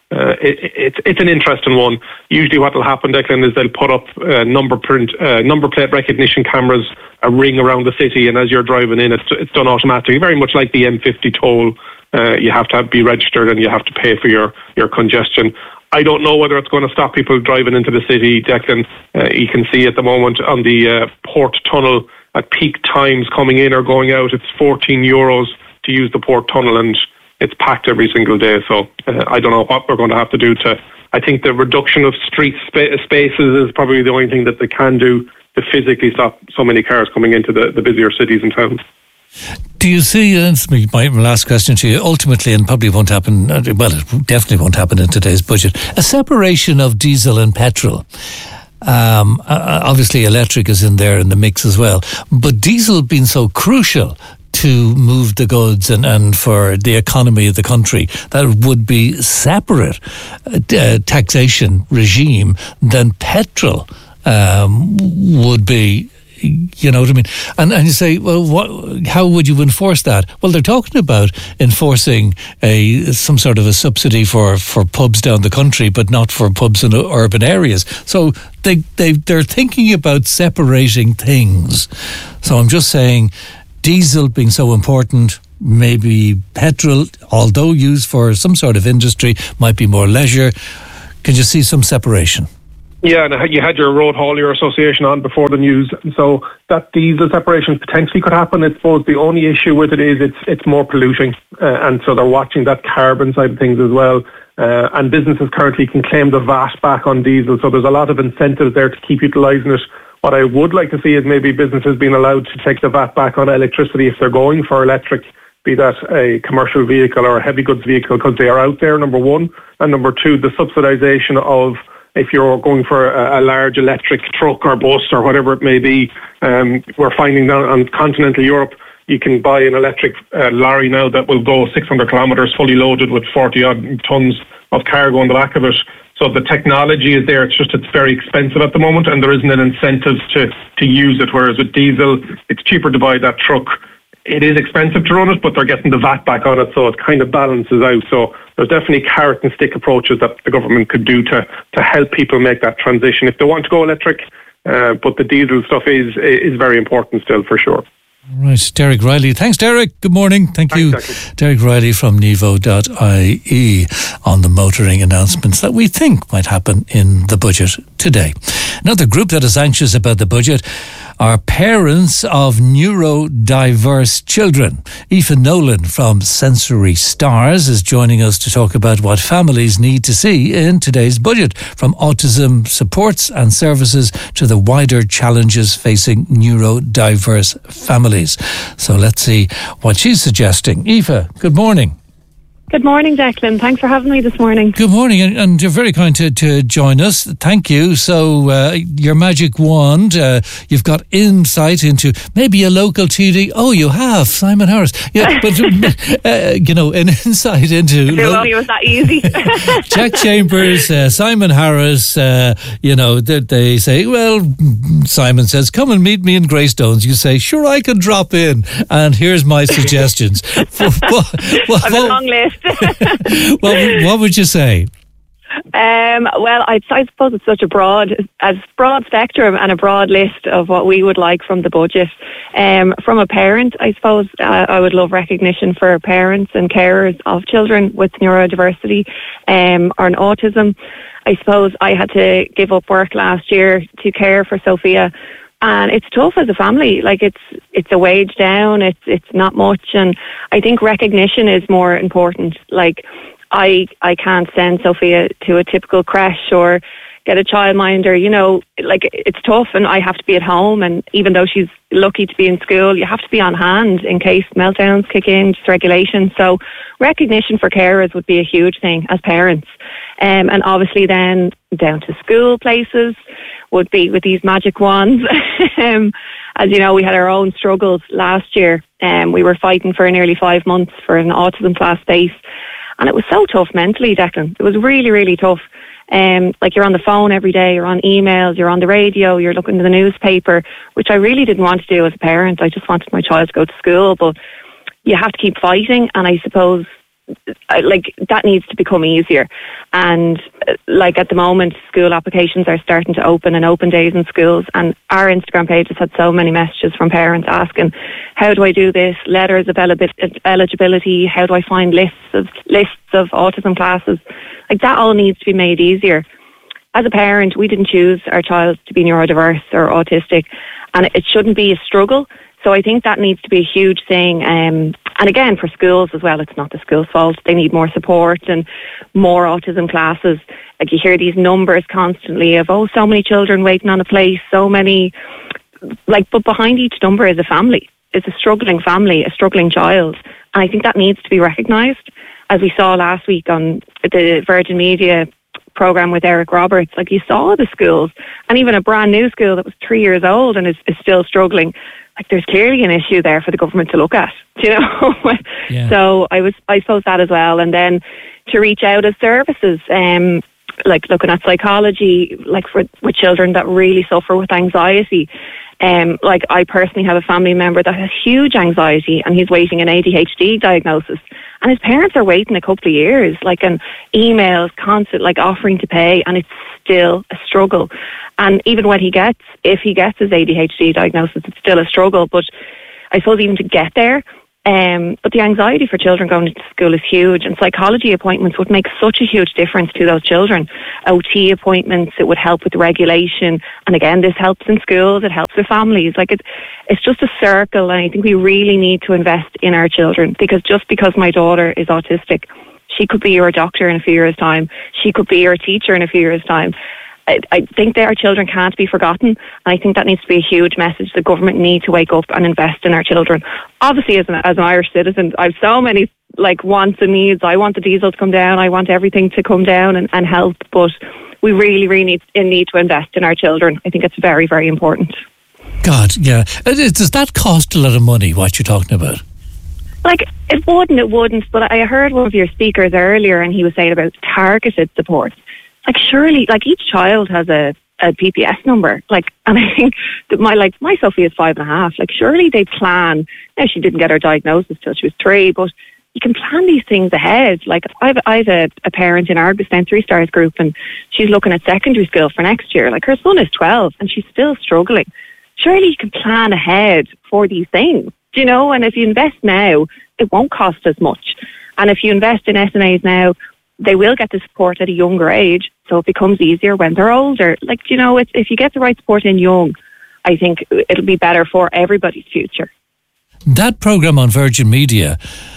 uh, it, it's it's an interesting one. Usually what will happen, Declan, is they'll put up uh, number print, uh, number plate recognition cameras, a ring around the city, and as you're driving in, it's, it's done automatically, very much like the M fifty toll. Uh, you have to have, be registered and you have to pay for your, your congestion. I don't know whether it's going to stop people driving into the city, Declan. Uh, you can see at the moment on the uh, Port Tunnel at peak times coming in or going out, it's fourteen euros to use the Port Tunnel, and it's packed every single day. So uh, I don't know what we're going to have to do to... I think the reduction of street spa- spaces is probably the only thing that they can do to physically stop so many cars coming into the, the busier cities and towns.
Do you see, and it's my last question to you, ultimately, and probably won't happen, well, it definitely won't happen in today's budget, a separation of diesel and petrol? Um, obviously, electric is in there in the mix as well, but diesel being so crucial to move the goods and, and for the economy of the country, that would be separate uh, taxation regime than petrol um, would be. You know what I mean? And and you say, well, what? How would you enforce that? Well, they're talking about enforcing a some sort of a subsidy for, for pubs down the country, but not for pubs in urban areas. So they they they're thinking about separating things. So I'm just saying, diesel being so important, maybe petrol, although used for some sort of industry, might be more leisure. Can you see some separation?
Yeah, and you had your Road Haulier Association on before the news, so that diesel separation potentially could happen. I suppose the only issue with it is it's it's more polluting, uh, and so they're watching that carbon side of things as well. Uh, and businesses currently can claim the V A T back on diesel, so there's a lot of incentives there to keep utilising it. What I would like to see is maybe businesses being allowed to take the V A T back on electricity if they're going for electric, be that a commercial vehicle or a heavy goods vehicle, because they are out there, number one. And number two, the subsidisation of, if you're going for a, a large electric truck or bus or whatever it may be, um, we're finding down on continental Europe, you can buy an electric uh, lorry now that will go six hundred kilometres fully loaded with forty odd tonnes of cargo on the back of it. So the technology is there, it's just it's very expensive at the moment and there isn't an incentive to, to use it, whereas with diesel, it's cheaper to buy that truck. It is expensive to run it, but they're getting the V A T back on it, so it kind of balances out. So there's definitely carrot and stick approaches that the government could do to, to help people make that transition if they want to go electric. Uh, but the diesel stuff is is very important still, for sure.
Right, Derek Riley. Thanks, Derek. Good morning. Thank Thanks, you. Exactly. Derek Riley from Nevo dot I E on the motoring announcements that we think might happen in the budget today. Another group that is anxious about the budget are parents of neurodiverse children. Aoife Nolan from Sensory Stars is joining us to talk about what families need to see in today's budget, from autism supports and services to the wider challenges facing neurodiverse families. So let's see what she's suggesting. Aoife, good morning.
Good morning, Declan. Thanks for having me this morning.
Good morning, and, and you're very kind to, to join us. Thank you. So, uh, your magic wand, uh, you've got insight into maybe a local T D. Oh, you have, Simon Harris. Yeah, but, uh, you know, an insight into...
It lo- was that easy.
Jack Chambers, uh, Simon Harris, uh, you know, they, they say, well, Simon says, come and meet me in Greystones. You say, sure, I can drop in, and here's my suggestions.
I've a long list.
Well, what would you say?
Um, well, I, I suppose it's such a broad, a broad spectrum and a broad list of what we would like from the budget. Um, from a parent, I suppose uh, I would love recognition for parents and carers of children with neurodiversity um, or an autism. I suppose I had to give up work last year to care for Sophia. And it's tough as a family. Like it's it's a wage down. It's it's not much, and I think recognition is more important. Like I I can't send Sophia to a typical creche or get a childminder. You know, like it's tough, and I have to be at home. And even though she's lucky to be in school, you have to be on hand in case meltdowns kick in, dysregulation. So recognition for carers would be a huge thing as parents, um, and obviously then down to school places would be with these magic wands. um, as you know, we had our own struggles last year. Um, we were fighting for nearly five months for an autism class space. And it was so tough mentally, Declan. It was really, really tough. Um, like you're on the phone every day, you're on emails, you're on the radio, you're looking at the newspaper, which I really didn't want to do as a parent. I just wanted my child to go to school. But you have to keep fighting. And I suppose uh, like that needs to become easier. And uh, like at the moment, school applications are starting to open and open days in schools. And our Instagram page has had so many messages from parents asking, how do I do this? Letters of eligibility. How do I find lists of lists of autism classes? Like that all needs to be made easier. As a parent, we didn't choose our child to be neurodiverse or autistic, and it shouldn't be a struggle. So I think that needs to be a huge thing. Um, and again, for schools as well, it's not the school's fault. They need more support and more autism classes. Like you hear these numbers constantly of, oh, so many children waiting on a place, so many, like, but behind each number is a family. It's a struggling family, a struggling child. And I think that needs to be recognised. As we saw last week on the Virgin Media programme with Eric Roberts, like you saw the schools, and even a brand new school that was three years old and is, is still struggling. Like there's clearly an issue there for the government to look at, you know. Yeah. So I was, I suppose that as well, and then to reach out as services, um, like looking at psychology, like for with children that really suffer with anxiety. Um, like I personally have a family member that has huge anxiety, and he's waiting an A D H D diagnosis, and his parents are waiting a couple of years, like an emails, constant, like offering to pay, and it's still a struggle. And even when he gets, if he gets his A D H D diagnosis, it's still a struggle. But I suppose even to get there, um, but the anxiety for children going to school is huge, and psychology appointments would make such a huge difference to those children. O T appointments, it would help with regulation, and again, this helps in schools, it helps with families. Like it, it's just a circle, and I think we really need to invest in our children, because just because my daughter is autistic, she could be your doctor in a few years' time. She could be your teacher in a few years' time. I, I think that our children can't be forgotten, and I think that needs to be a huge message. The government need to wake up and invest in our children. Obviously, as an, as an Irish citizen, I have so many like wants and needs. I want the diesel to come down. I want everything to come down and, and help, but we really, really need, need to invest in our children. I think it's very, very important.
God, yeah. Does that cost a lot of money, what you're talking about?
Like, it wouldn't, it wouldn't, but I heard one of your speakers earlier, and he was saying about targeted support. Like surely, like each child has a, a P P S number. Like, and I think that my like my Sophie is five and a half. Like surely they plan. Now she didn't get her diagnosis till she was three, but you can plan these things ahead. Like I've I've a, a parent in our Sensory Stars group, and she's looking at secondary school for next year. Like her son is twelve, and she's still struggling. Surely you can plan ahead for these things, do you know? And if you invest now, it won't cost as much. And if you invest in S N As now, they will get the support at a younger age, so it becomes easier when they're older. Like, you know, it's, if you get the right support in young, I think it'll be better for everybody's future.
That programme on Virgin Media,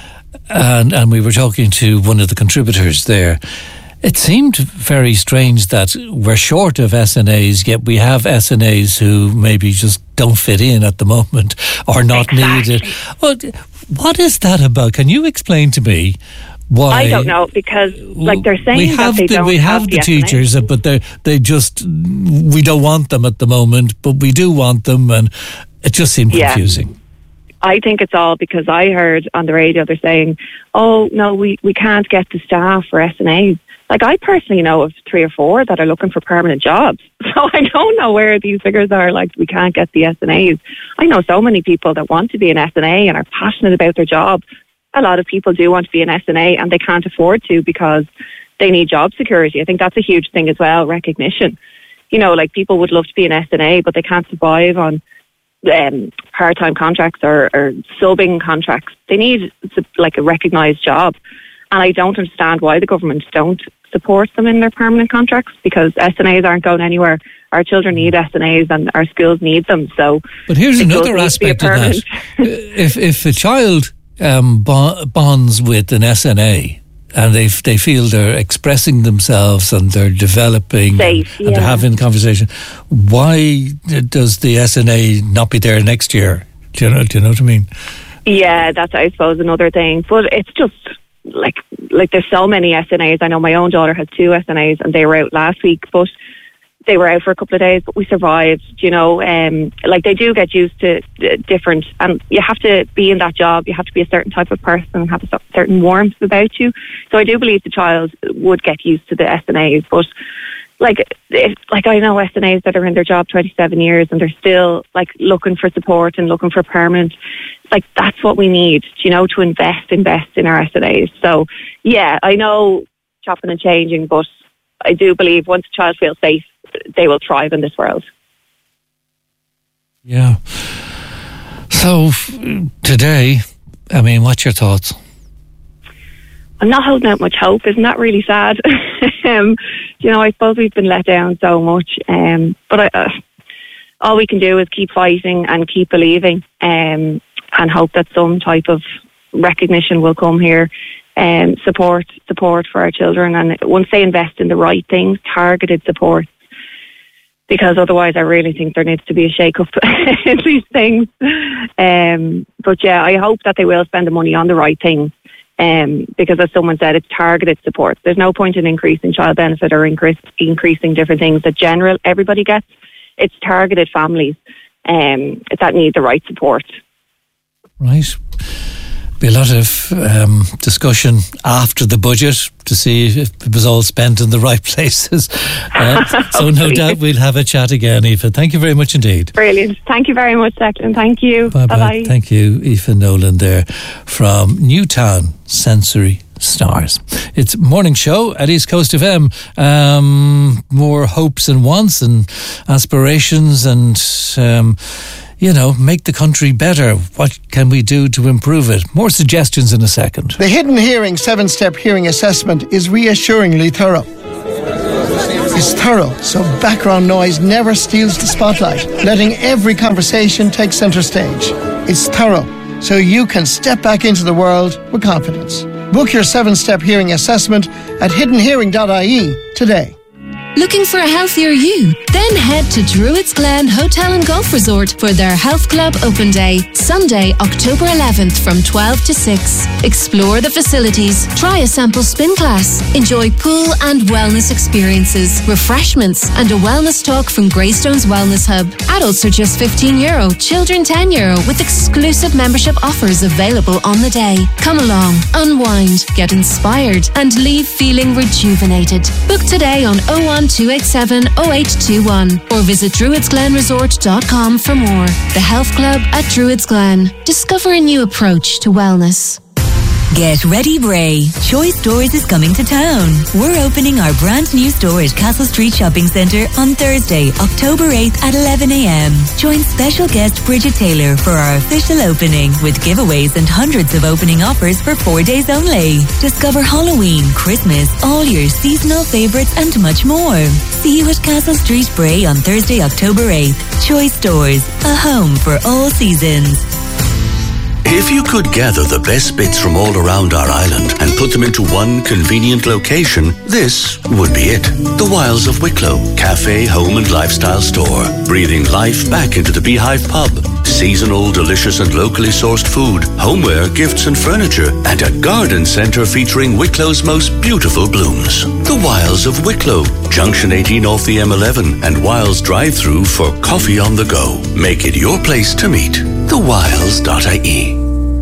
and, and we were talking to one of the contributors there, it seemed very strange that we're short of S N As, yet we have S N As who maybe just don't fit in at the moment or not exactly. needed. Well, what is that about? Can you explain to me? Why?
I don't know, because like they're saying
we have
that they
the,
don't
we have,
have
the,
the
teachers, but they they just we don't want them at the moment, but we do want them, and it just seemed
yeah.
confusing.
I think it's all because I heard on the radio they're saying, "Oh no, we we can't get the staff for S N As." Like I personally know of three or four that are looking for permanent jobs, so I don't know where these figures are. Like we can't get the S N As. I know so many people that want to be an S N A and are passionate about their job. A lot of people do want to be an S N A and they can't afford to because they need job security. I think that's a huge thing as well, recognition. You know, like people would love to be an S N A, but they can't survive on um, part-time contracts or, or subbing contracts. They need like a recognised job. And I don't understand why the government don't support them in their permanent contracts, because S N As aren't going anywhere. Our children need S N As and our schools need them. So,
but here's another aspect of that. if, if a child Um, bonds with an S N A and they they feel they're expressing themselves and they're developing
Safe,
and
yeah.
they're having conversation, why does the S N A not be there next year? Do you know, do you know what I mean?
Yeah, that's, I suppose, another thing. But it's just like like there's so many S N As. I know my own daughter has two S N As and they were out last week, but they were out for a couple of days, but we survived, you know. Um, like they do get used to uh, different, and you have to be in that job, you have to be a certain type of person and have a certain warmth about you. So I do believe the child would get used to the S N As, but like, if, like I know S N As that are in their job twenty-seven years and they're still like looking for support and looking for permanent. Like, that's what we need, you know, to invest, invest in our S N As. So, yeah, I know chopping and changing, but I do believe once a child feels safe, they will thrive in this world.
Yeah. So, today, I mean, what's your thoughts?
I'm not holding out much hope. Isn't that really sad? um, you know, I suppose we've been let down so much. Um, but I, uh, all we can do is keep fighting and keep believing, um, and hope that some type of recognition will come here. And um, support, support for our children. And once they invest in the right things, targeted support. Because otherwise, I really think there needs to be a shake-up in these things. Um, but yeah, I hope that they will spend the money on the right thing. Um, because as someone said, it's targeted support. There's no point in increasing child benefit or increase, increasing different things that general everybody gets. It's targeted families um, that need the right support.
Right. Be a lot of um, discussion after the budget to see if it was all spent in the right places. Uh, so no doubt we'll have a chat again, Aoife. Thank you very much indeed.
Brilliant. Thank you very much, Declan. Thank you.
Bye-bye.
Bye-bye.
Thank you, Aoife Nolan there from Newtown Sensory Stars. It's morning show at East Coast F M. Um, more hopes and wants and aspirations and... Um, you know, make the country better. What can we do to improve it? More suggestions in a second.
The Hidden Hearing seven-step hearing assessment is reassuringly thorough. It's thorough, so background noise never steals the spotlight, letting every conversation take centre stage. It's thorough, so you can step back into the world with confidence. Book your seven-step hearing assessment at hidden hearing dot I E today.
Looking for a healthier you? Then head to Druids Glen Hotel and Golf Resort for their Health Club Open Day, Sunday, October eleventh from twelve to six. Explore the facilities, try a sample spin class, enjoy pool and wellness experiences, refreshments and a wellness talk from Greystones Wellness Hub. Adults are just fifteen euro, children ten euro with exclusive membership offers available on the day. Come along, unwind, get inspired and leave feeling rejuvenated. Book today on oh one two eight seven oh eight two one or visit druids glen resort dot com for more. The Health Club at Druids Glen. Discover a new approach to wellness.
Get ready, Bray. Choice Stores is coming to town. We're opening our brand new store at Castle Street Shopping Centre on Thursday, October eighth at eleven a.m. Join special guest Bridget Taylor for our official opening with giveaways and hundreds of opening offers for four days only. Discover Halloween, Christmas, all your seasonal favourites and much more. See you at Castle Street, Bray on Thursday, October eighth. Choice Stores, a home for all seasons.
If you could gather the best bits from all around our island and put them into one convenient location, this would be it. The Wilds of Wicklow, cafe, home and lifestyle store. Breathing life back into the Beehive pub. Seasonal, delicious and locally sourced food, homeware, gifts and furniture, and a garden centre featuring Wicklow's most beautiful blooms. The Wilds of Wicklow, Junction eighteen off the M eleven and Wilds drive-through for coffee on the go. Make it your place to meet. the wilds dot I E.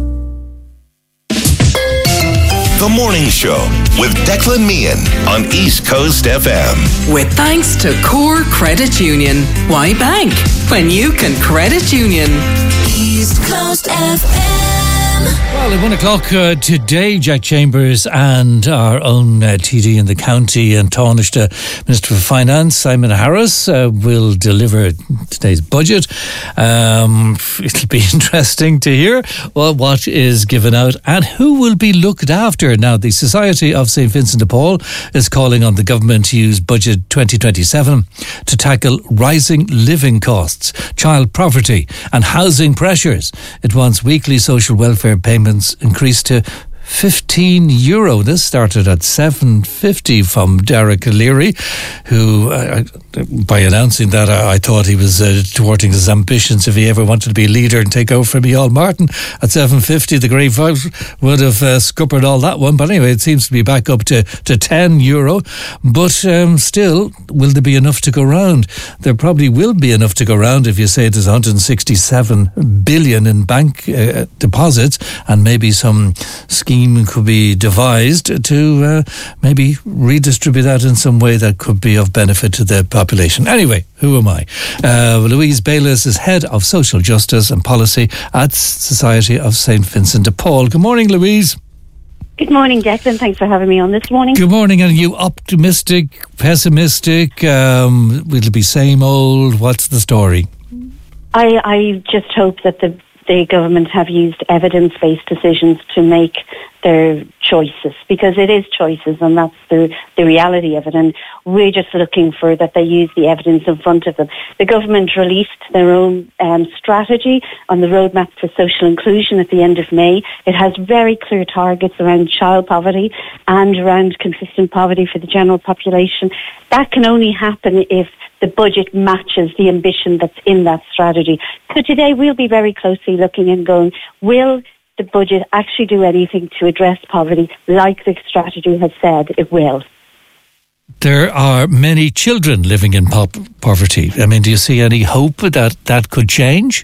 The Morning Show with Declan Meehan on East Coast F M.
With thanks to Core Credit Union. Why bank when you can credit union?
East Coast F M.
Well, at one o'clock uh, today, Jack Chambers and our own uh, T D in the county and Taoiseach Minister for Finance, Simon Harris, uh, will deliver today's budget. Um, it'll be interesting to hear well, what is given out and who will be looked after. Now, the Society of Saint Vincent de Paul is calling on the government to use Budget twenty twenty-seven to tackle rising living costs, child poverty and housing pressures. It wants weekly social welfare payments increased to fifteen euro. This started at seven fifty from Derek O'Leary, who uh, by announcing that, I, I thought he was uh, thwarting his ambitions if he ever wanted to be a leader and take over from Micheál Martin at seven fifty. The Grey Fox would have uh, scuppered all that one. But anyway, it seems to be back up to, to ten euro. But um, still, will there be enough to go round? There probably will be enough to go round if you say there's one hundred sixty-seven billion in bank uh, deposits, and maybe some scheme could be devised to uh, maybe redistribute that in some way that could be of benefit to the population. Anyway, who am I? Uh, Louise Bayliss is Head of Social Justice and Policy at Society of Saint Vincent de Paul. Good morning, Louise.
Good morning, Declan. Thanks for having me on this morning.
Good morning. Are you optimistic, pessimistic? Um, will it be same old? What's the story?
I, I just hope that the, the government have used evidence-based decisions to make their choices, because it is choices, and that's the, the reality of it. And we're just looking for that they use the evidence in front of them. The government released their own um, strategy on the roadmap for social inclusion at the end of May. It has very clear targets around child poverty and around consistent poverty for the general population. That can only happen if the budget matches the ambition that's in that strategy. So today we'll be very closely looking and going, will the budget actually do anything to address poverty like the strategy has said it will?
There are many children living in po- poverty. I mean, do you see any hope that that could change?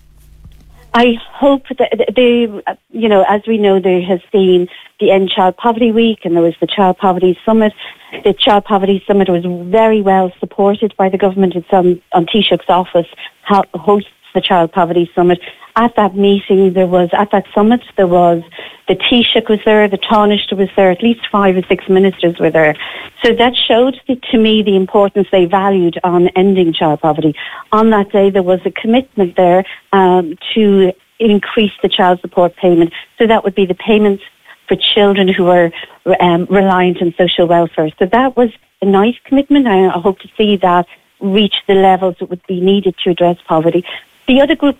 I hope that they, you know, as we know, there has been the End Child Poverty Week and there was the Child Poverty Summit. The Child Poverty Summit was very well supported by the government. It's on, on Taoiseach's office hosts the Child Poverty Summit. At that meeting, there was, at that summit, there was, the Taoiseach was there, the Taoiseach was there, at least five or six ministers were there. So that showed the, to me the importance they valued on ending child poverty. On that day, there was a commitment there um, to increase the child support payment. So that would be the payments for children who are um, reliant on social welfare. So that was a nice commitment. I, I hope to see that reach the levels that would be needed to address poverty. The other group